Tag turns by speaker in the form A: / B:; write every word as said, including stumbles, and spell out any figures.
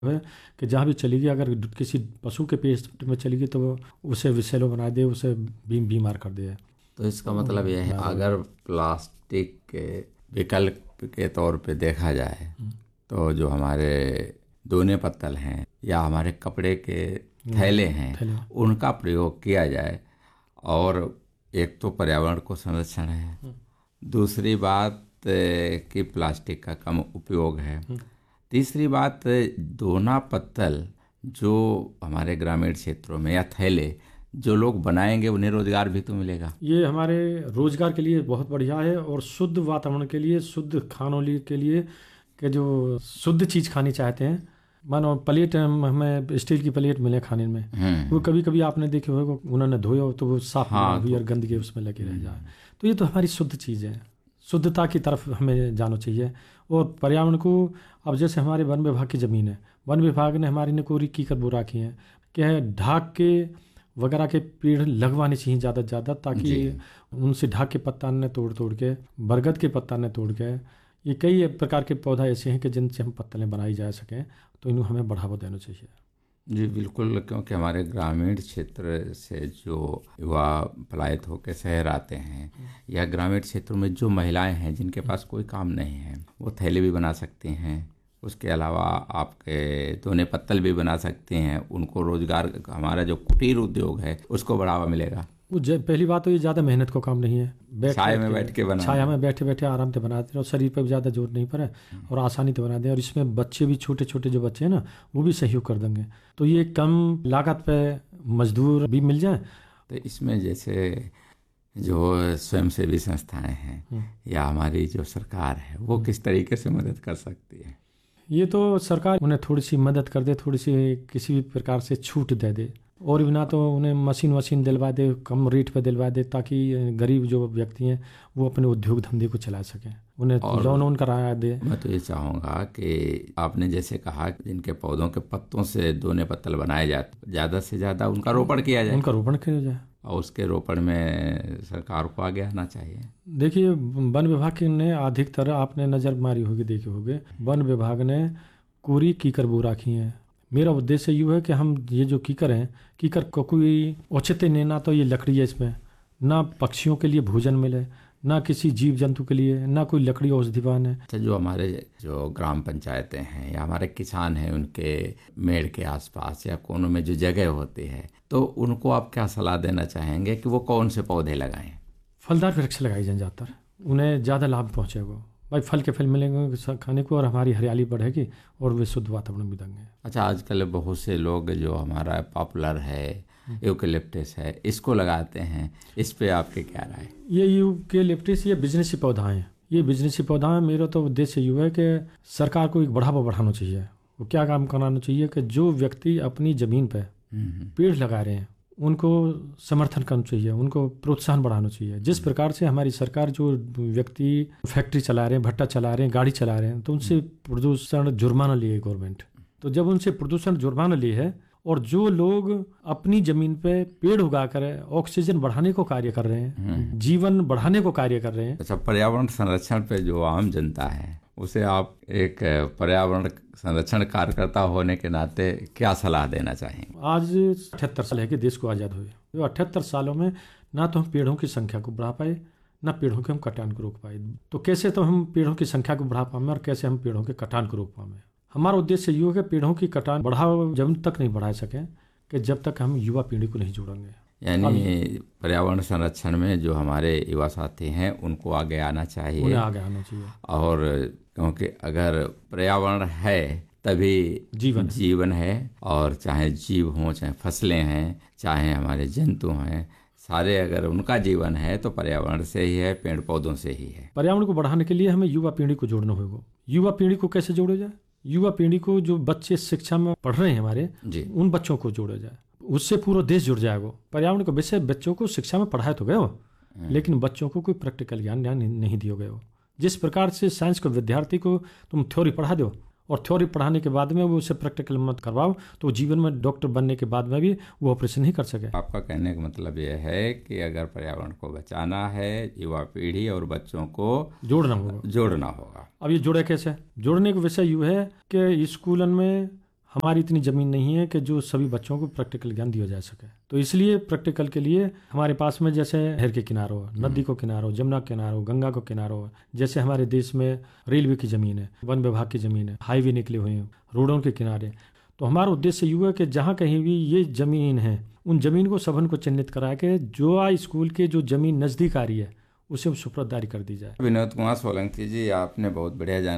A: है कि जहाँ भी चली गई, अगर किसी पशु के पेट में चली गई तो वो उसे विषैलो बना दे, उसे बी, बीमार कर दे।
B: तो इसका मतलब यह है अगर प्लास्टिक के विकल्प के तौर पे देखा जाए तो जो हमारे दोने पत्तल हैं या हमारे कपड़े के थैले हैं
A: थैले।
B: उनका प्रयोग किया जाए, और एक तो पर्यावरण को संरक्षण है, दूसरी बात कि प्लास्टिक का कम उपयोग है, तीसरी बात दोना पत्तल जो हमारे ग्रामीण क्षेत्रों में या थैले जो लोग बनाएंगे उन्हें रोजगार भी तो मिलेगा।
A: ये हमारे रोजगार के लिए बहुत बढ़िया है, और शुद्ध वातावरण के लिए, शुद्ध खानों के लिए, कि जो शुद्ध चीज़ खानी चाहते हैं। मानो प्लेट हमें स्टील की प्लेट मिले खाने में, वो कभी कभी आपने देखे होगा उन्होंने धोया हो तो वो साफ
B: हाँ,
A: हुई और गंदगी उसमें लगी रह जाए। तो ये तो हमारी शुद्ध चीज़ है, शुद्धता की तरफ हमें जाना चाहिए। और पर्यावरण को, अब जैसे हमारे वन विभाग की ज़मीन है, वन विभाग ने हमारी ने कोरी कीकर बो रखी है कि ढाक के वगैरह के पेड़ लगवाने चाहिए ज़्यादा से ज़्यादा, ताकि उनसे ढाक के पत्ता ने तोड़ तोड़ के, बरगद के पत्ता ने तोड़ के, ये कई प्रकार के पौधा ऐसे हैं कि जिनसे हम पत्तलें बनाई जा सकें, तो इन्हें हमें बढ़ावा देना चाहिए।
B: जी बिल्कुल, क्योंकि हमारे ग्रामीण क्षेत्र से जो युवा पलायित होकर शहर आते हैं या ग्रामीण क्षेत्रों में जो महिलाएं हैं जिनके पास कोई काम नहीं है, वो थैले भी बना सकती हैं, उसके अलावा आपके दोने पत्तल भी बना सकते हैं, उनको रोजगार, हमारा जो कुटीर उद्योग है उसको बढ़ावा मिलेगा।
A: वो पहली बात तो ये ज़्यादा मेहनत को काम नहीं है, बैठ
B: छाया में बैठ के बना,
A: छाया में बैठे बैठे आराम से बनाते हैं, और शरीर पर भी ज़्यादा जोर नहीं पड़े और आसानी से बना दें। और इसमें बच्चे भी, छोटे छोटे जो बच्चे हैं ना, वो भी सहयोग कर देंगे, तो ये कम लागत पे मजदूर भी मिल जाए।
B: तो इसमें जैसे जो स्वयंसेवी संस्थाएं हैं या हमारी जो सरकार है वो किस तरीके से मदद कर सकती है?
A: ये तो सरकार उन्हें थोड़ी सी मदद कर दे, थोड़ी सी किसी भी प्रकार से छूट दे दे, और बिना तो उन्हें मशीन वशीन दिलवा दे, कम रेट पे दिलवा दे, ताकि गरीब जो व्यक्ति हैं वो अपने उद्योग धंधे को चला सकें, उन्हें लोन वोन कराया दे।
B: मैं तो ये चाहूँगा कि आपने जैसे कहा जिनके पौधों के पत्तों से दोने पत्तल बनाए जाते, ज़्यादा से ज़्यादा उनका रोपण किया जाए,
A: उनका रोपण किया जाए,
B: और उसके रोपण में सरकार को आगे आना चाहिए।
A: देखिए, वन विभाग ने अधिकतर, आपने नज़र मारी होगी, देखे होगे, वन विभाग ने कोरी कीकर बो रखी है। मेरा उद्देश्य यूँ है कि हम ये जो कीकर हैं, कीकर को कोई औचित्य नहीं, ना तो ये लकड़ी है इसमें, ना पक्षियों के लिए भोजन मिले, ना किसी जीव जंतु के लिए, ना कोई लकड़ी औषधिवान है।
B: अच्छा, जो हमारे जो ग्राम पंचायतें हैं या हमारे किसान हैं, उनके मेड़ के आसपास या कोनों में जो जगह होती है, तो उनको आप क्या सलाह देना चाहेंगे कि वो कौन से पौधे लगाएं?
A: फलदार वृक्ष लगाई जाए, ज़्यादातर उन्हें ज़्यादा लाभ पहुँचेगा भाई, फल के फल मिलेंगे खाने को, और हमारी हरियाली बढ़ेगी और वे शुद्ध वातावरण भी देंगे।
B: अच्छा, आजकल बहुत से लोग जो हमारा पॉपुलर है, यूकेलिप्टस है, इसको लगाते हैं, इस पे आपके क्या राय?
A: ये यूकेलिप्टस ये बिजनेसी पौधा है, ये बिजनेसी पौधा है। मेरा तो उद्देश्य ये है कि सरकार को एक बढ़ावा बढ़ाना चाहिए। वो क्या काम कराना चाहिए कि जो व्यक्ति अपनी ज़मीन पे पेड़ लगा रहे हैं उनको समर्थन करना चाहिए, उनको प्रोत्साहन बढ़ाना चाहिए। जिस प्रकार से हमारी सरकार जो व्यक्ति फैक्ट्री चला रहे हैं, भट्टा चला रहे हैं, गाड़ी चला रहे हैं, तो उनसे प्रदूषण जुर्माना लिए गवर्नमेंट, तो जब उनसे प्रदूषण जुर्माना लिए है, और जो लोग अपनी जमीन पे पेड़ उगा कर ऑक्सीजन बढ़ाने को कार्य कर रहे हैं, जीवन बढ़ाने को कार्य कर रहे हैं।
B: अच्छा, पर्यावरण संरक्षण पे जो आम जनता है उसे आप एक पर्यावरण संरक्षण कार्यकर्ता होने के नाते क्या सलाह देना चाहेंगे?
A: आज अठहत्तर साल है कि देश को आज़ाद हुए, तो अठहत्तर सालों में ना तो हम पेड़ों की संख्या को बढ़ा पाए, ना पेड़ों के हम कटान को रोक पाए। तो कैसे तो हम पेड़ों की संख्या को बढ़ा पाएं और कैसे हम पेड़ों के कटान को रोक पाएं? हमारा उद्देश्य ये है कि पेड़ों की कटान बढ़ाव जब तक नहीं बढ़ा सकें कि जब तक हम युवा पीढ़ी को नहीं जोड़ेंगे।
B: यानी पर्यावरण संरक्षण में जो हमारे युवा साथी हैं उनको आगे आना चाहिए,
A: उन्हें आगे आना चाहिए।
B: और क्योंकि अगर पर्यावरण है तभी
A: जीवन
B: जीवन है, और चाहे जीव हों, चाहे फसलें हैं, चाहे हमारे जंतु हैं, सारे अगर उनका जीवन है तो पर्यावरण से ही है, पेड़ पौधों से ही है।
A: पर्यावरण को बढ़ाने के लिए हमें युवा पीढ़ी को जोड़ना होगा। युवा पीढ़ी को कैसे जोड़ा जाए? युवा पीढ़ी को, जो बच्चे शिक्षा में पढ़ रहे हैं हमारे, उन बच्चों को जोड़ा जाए, उससे पूरा देश जुड़ जाएगा। पर्यावरण को विषय बच्चों को शिक्षा में पढ़ाया तो गया हो, लेकिन बच्चों को कोई प्रैक्टिकल ज्ञान ज्ञान नहीं दिया गया हो। जिस प्रकार से साइंस को विद्यार्थी को तुम थ्योरी पढ़ा दो, और थ्योरी पढ़ाने के बाद में वो उसे प्रैक्टिकल मत करवाओ, तो जीवन में डॉक्टर बनने के बाद में भी वो ऑपरेशन नहीं कर सके।
B: आपका कहने का मतलब ये है कि अगर पर्यावरण को बचाना है, युवा पीढ़ी और बच्चों को
A: जोड़ना होगा,
B: जोड़ना होगा।
A: अब ये जोड़े कैसे? जोड़ने का विषय यूँ है कि स्कूलन में हमारी इतनी ज़मीन नहीं है कि जो सभी बच्चों को प्रैक्टिकल ज्ञान दिया जा सके। तो इसलिए प्रैक्टिकल के लिए हमारे पास में जैसे नहर के किनारों, नदी को किनारों, जमुना के किनारों, गंगा को किनारों, जैसे हमारे देश में रेलवे की ज़मीन है, वन विभाग की ज़मीन है, हाईवे निकले हुए हैं, रोडों के किनारे। तो हमारा उद्देश्य ये है कि जहाँ कहीं भी ये ज़मीन है उन ज़मीन को सबन को चिन्हित करा के जो आ स्कूल के जो ज़मीन नज़दीक आ रही है उसे सुपुर्ददारी कर दी जाए।
B: विनोद कुमार सोलंकी जी, आपने बहुत बढ़िया